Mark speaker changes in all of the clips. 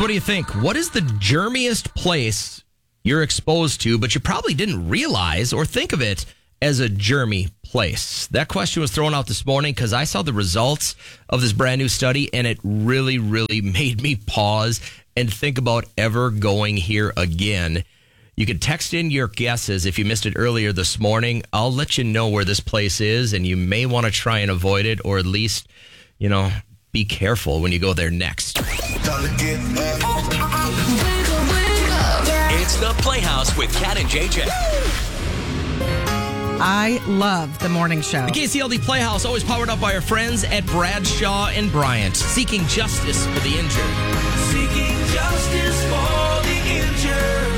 Speaker 1: what do you think? What is the germiest place you're exposed to, but you probably didn't realize or think of it as a germy place? That question was thrown out this morning because I saw the results of this brand new study, and it really, really made me pause and think about ever going here again. You can text in your guesses if you missed it earlier this morning. I'll let you know where this place is, and you may want to try and avoid it, or at least, be careful when you go there next.
Speaker 2: It's the Playhouse with Kat and JJ.
Speaker 3: I love the morning show.
Speaker 1: The KCLD Playhouse, always powered up by our friends at Bradshaw and Bryant, seeking justice for the injured.
Speaker 4: Seeking justice for the injured.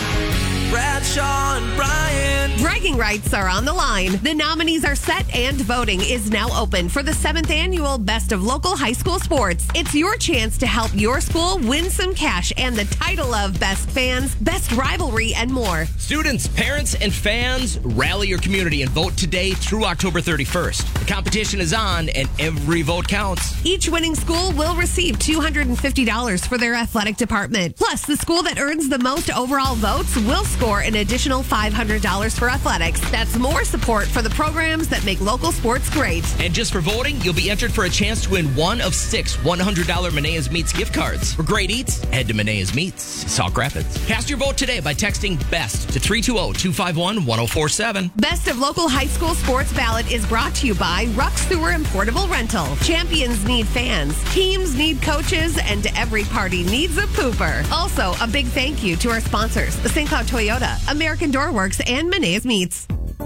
Speaker 4: Bradshaw and Bryant.
Speaker 5: Bragging rights are on the line. The nominees are set and voting is now open for the 7th annual Best of Local High School Sports. It's your chance to help your school win some cash and the title of Best Fans, Best Rivalry, and more.
Speaker 1: Students, parents, and fans, rally your community and vote today through October 31st. The competition is on, and every vote counts.
Speaker 5: Each winning school will receive $250 for their athletic department. Plus, the school that earns the most overall votes will score an additional $500 for athletics. That's more support for the programs that make local sports great.
Speaker 1: And just for voting, you'll be entered for a chance to win one of 6 $100 Menea's Meats gift cards. For great eats, head to Menea's Meats, Sauk Rapids. Cast your vote today by texting BEST to 320-251-1047.
Speaker 5: Best of Local High School Sports Ballot is brought to you by Ruck Sewer and Portable Rental. Champions need fans, teams need coaches, and every party needs a pooper. Also, a big thank you to our sponsors, the St. Cloud Toyota, American Door Works, and Menea's Meats.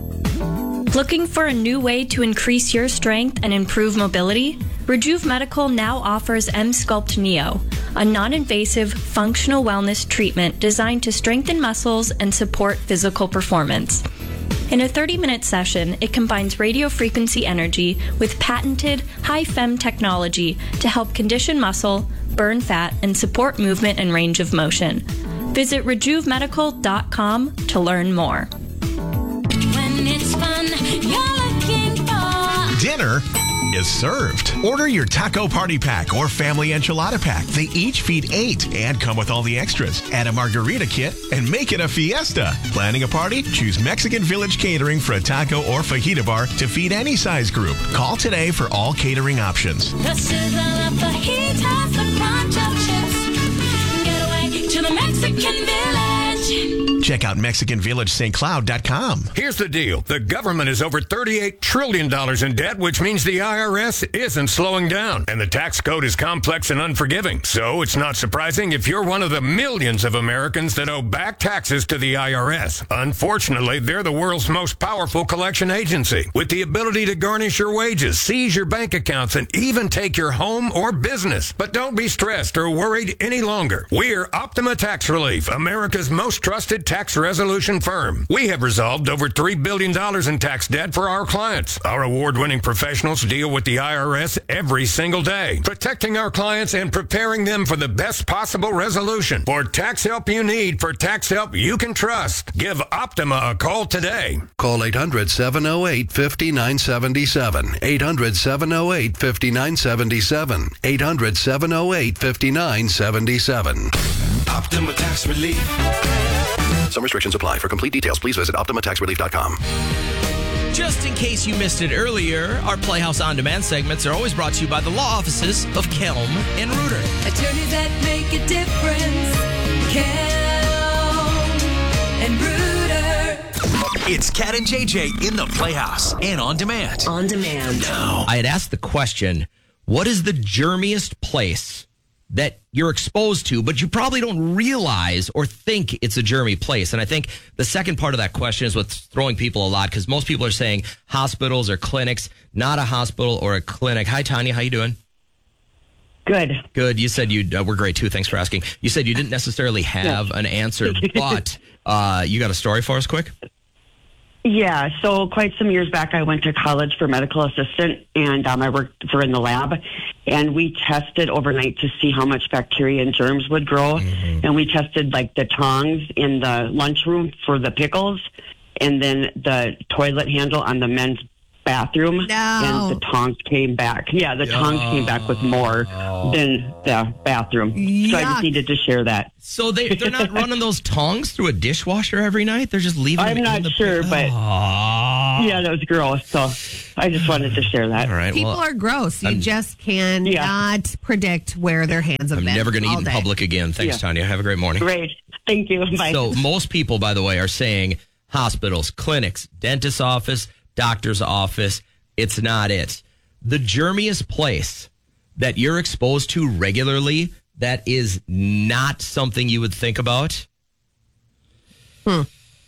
Speaker 6: Looking for a new way to increase your strength and improve mobility? Rejuve Medical now offers M-Sculpt Neo, a non-invasive functional wellness treatment designed to strengthen muscles and support physical performance. In a 30-minute session, it combines radiofrequency energy with patented high-fem technology to help condition muscle, burn fat, and support movement and range of motion. Visit RejuveMedical.com to learn more.
Speaker 7: When it's fun, you're looking for
Speaker 8: Dinner is served. Order your taco party pack or family enchilada pack. They each feed 8 and come with all the extras. Add a margarita kit and make it a fiesta. Planning a party? Choose Mexican Village Catering for a taco or fajita bar to feed any size group. Call today for all catering options.
Speaker 7: the sizzle of the heat of the crunch of chips. Get away to the Mexican Village.
Speaker 8: Check out MexicanVillageSt.
Speaker 9: Here's the deal. The government is over $38 trillion in debt, which means the IRS isn't slowing down. And the tax code is complex and unforgiving. So it's not surprising if you're one of the millions of Americans that owe back taxes to the IRS. Unfortunately, they're the world's most powerful collection agency, with the ability to garnish your wages, seize your bank accounts, and even take your home or business. But don't be stressed or worried any longer. We're Optima Tax Relief, America's most trusted tax resolution firm. We have resolved over $3 billion in tax debt for our clients. Our award-winning professionals deal with the IRS every single day, protecting our clients and preparing them for the best possible resolution. For tax help you need, for tax help you can trust, give Optima a call today.
Speaker 10: Call 800-708-5977. 800-708-5977. 800-708-5977.
Speaker 4: Optima Tax Relief.
Speaker 10: Some restrictions apply. For complete details, please visit OptimaTaxRelief.com.
Speaker 1: Just in case you missed it earlier, our Playhouse On Demand segments are always brought to you by the law offices of Kelm and Reuter.
Speaker 7: Attorneys that make a difference. Kelm and Reuter.
Speaker 2: It's Kat and JJ in the Playhouse and on demand.
Speaker 5: On demand.
Speaker 2: Now.
Speaker 1: I had asked the question, what is the germiest place that you're exposed to, but you probably don't realize or think it's a germy place? And I think the second part of that question is what's throwing people a lot, because most people are saying hospitals or clinics, not a hospital or a clinic. Hi, Tanya. How you doing?
Speaker 11: Good.
Speaker 1: Good. You said we're great, too. Thanks for asking. You said you didn't necessarily have an answer, but you got a story for us quick?
Speaker 11: Yeah, so quite some years back, I went to college for medical assistant, and I worked in the lab, and we tested overnight to see how much bacteria and germs would grow, and we tested like the tongs in the lunchroom for the pickles, and then the toilet handle on the men's bathroom,
Speaker 3: No.
Speaker 11: and the tongs came back. Yeah, the tongs came back with more than the bathroom. So I
Speaker 3: Yuck.
Speaker 11: just needed to share that.
Speaker 1: So they're not running those tongs through a dishwasher every night? They're just leaving them
Speaker 11: I'm not
Speaker 1: in the
Speaker 11: sure, but yeah, that was gross. So I just wanted to share that.
Speaker 1: All right.
Speaker 3: People
Speaker 1: Well,
Speaker 3: are gross. You just cannot predict where their hands have
Speaker 1: I'm
Speaker 3: been.
Speaker 1: never going to eat
Speaker 3: all
Speaker 1: in
Speaker 3: day.
Speaker 1: public again. Thanks,
Speaker 11: Yeah.
Speaker 1: Tanya. Have a great morning.
Speaker 11: Great. Thank you. Bye.
Speaker 1: So most people, by the way, are saying hospitals, clinics, dentist's office, doctor's office. It's not it. The germiest place that you're exposed to regularly that is not something you would think about. The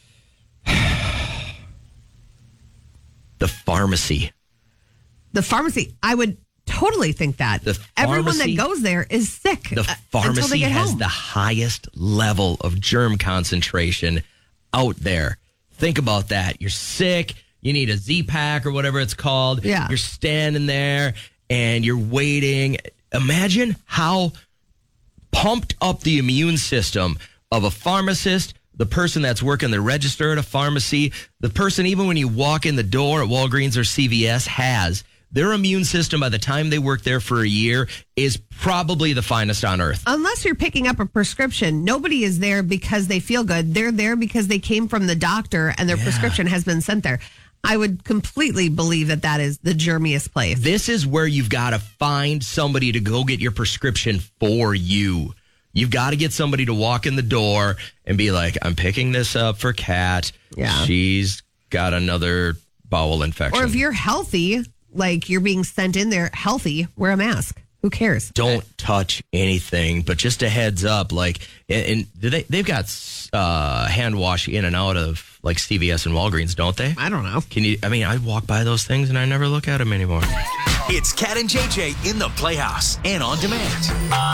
Speaker 1: pharmacy.
Speaker 3: The pharmacy, I would totally think that.
Speaker 1: The
Speaker 3: Everyone that
Speaker 1: pharmacy-
Speaker 3: goes there is sick
Speaker 1: The
Speaker 3: until they
Speaker 1: pharmacy
Speaker 3: get
Speaker 1: has
Speaker 3: home.
Speaker 1: the highest level of germ concentration out there. Think about that. You're sick. You need a Z-Pack or whatever it's called.
Speaker 3: Yeah.
Speaker 1: You're standing there and you're waiting. Imagine how pumped up the immune system of a pharmacist, the person that's working the register at a pharmacy, the person even when you walk in the door at Walgreens or CVS has. Their immune system by the time they work there for a year is probably the finest on earth.
Speaker 3: Unless you're picking up a prescription, nobody is there because they feel good. They're there because they came from the doctor and their prescription has been sent there. I would completely believe that that is the germiest place.
Speaker 1: This is where you've got to find somebody to go get your prescription for you. You've got to get somebody to walk in the door and be like, I'm picking this up for Kat.
Speaker 3: Yeah.
Speaker 1: She's got another bowel infection.
Speaker 3: Or if you're healthy, like you're being sent in there healthy, wear a mask. Who cares?
Speaker 1: Don't touch anything, but just a heads up, like, and they've got hand wash in and out of like CVS and Walgreens, don't they?
Speaker 3: I don't know.
Speaker 1: I walk by those things and I never look at them anymore.
Speaker 2: It's Cat and JJ in the Playhouse and on demand.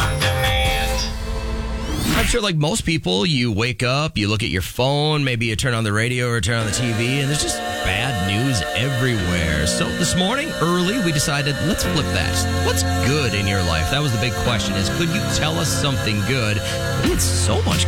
Speaker 1: I'm sure, like most people, you wake up, you look at your phone, maybe you turn on the radio or turn on the TV, and there's just bad news everywhere. So this morning, early, we decided, let's flip that. What's good in your life? That was the big question, is could you tell us something good? It's so much